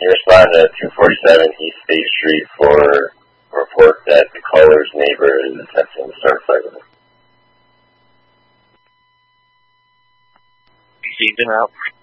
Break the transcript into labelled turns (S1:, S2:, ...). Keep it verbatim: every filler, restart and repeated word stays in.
S1: You respond to two forty-seven East State Street for a report that the caller's neighbor is attempting to start a fight with him.
S2: Received and out.